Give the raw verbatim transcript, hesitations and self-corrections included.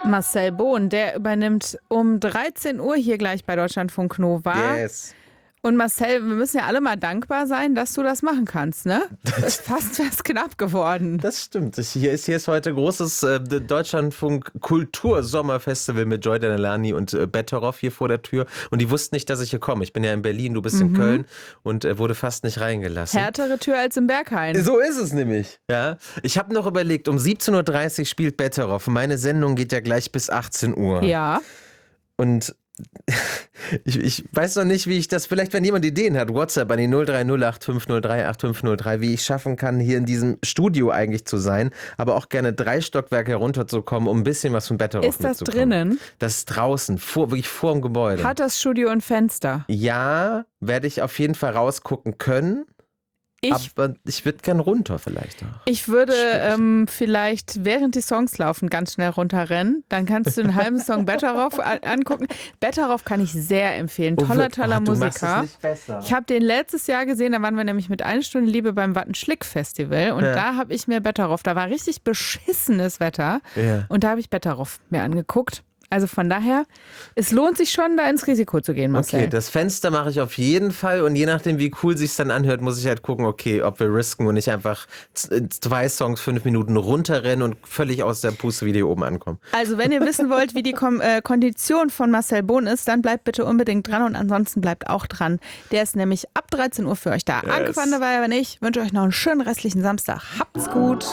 Marcel Bohn, der übernimmt um dreizehn Uhr hier gleich bei Deutschlandfunk Nova. Yes. Und Marcel, wir müssen ja alle mal dankbar sein, dass du das machen kannst, ne? Das ist fast was knapp geworden. Das stimmt. Hier ist, hier ist heute großes äh, Deutschlandfunk Kultursommerfestival mit Joy Denelani und äh, Betteroff hier vor der Tür. Und die wussten nicht, dass ich hier komme. Ich bin ja in Berlin, du bist mhm. in Köln und äh, wurde fast nicht reingelassen. Härtere Tür als im Berghain. So ist es nämlich. Ja. Ich habe noch überlegt, um siebzehn Uhr dreißig spielt Betteroff. Meine Sendung geht ja gleich bis achtzehn Uhr. Ja. Und Ich, ich weiß noch nicht, wie ich das, vielleicht wenn jemand Ideen hat, WhatsApp an die null drei null acht fünf null drei acht fünf null drei, wie ich schaffen kann, hier in diesem Studio eigentlich zu sein, aber auch gerne drei Stockwerke herunterzukommen, um ein bisschen was von Betteroff Ist das mitzukommen. drinnen? Das ist draußen, vor, wirklich vor dem Gebäude. Hat das Studio ein Fenster? Ja, werde ich auf jeden Fall rausgucken können. Ich, aber ich würde gern runter vielleicht auch. Ich würde ähm, vielleicht, während die Songs laufen, ganz schnell runterrennen. Dann kannst du einen halben Song Betteroff an- angucken. Betteroff kann ich sehr empfehlen. Toller, toller oh, du Musiker. machst es nicht besser. Ich habe den letztes Jahr gesehen, da waren wir nämlich mit Eine Stunde Liebe beim Wattenschlick-Festival. Und Ja. da habe ich mir Betteroff, da war richtig beschissenes Wetter. Ja. Und da habe ich Betteroff mir angeguckt. Also von daher, es lohnt sich schon, da ins Risiko zu gehen, Marcel. Okay, das Fenster mache ich auf jeden Fall und je nachdem, wie cool sich's dann anhört, muss ich halt gucken, okay, ob wir risken und nicht einfach z- zwei Songs, fünf Minuten runterrennen und völlig aus der Puste wieder hier oben ankommen. Also wenn ihr wissen wollt, wie die Kom- äh, Kondition von Marcel Bohn ist, dann bleibt bitte unbedingt dran und ansonsten bleibt auch dran. Der ist nämlich ab dreizehn Uhr für euch da. Yes. Anke van der Weyer, wenn ich, wünsche euch noch einen schönen restlichen Samstag. Habt's gut.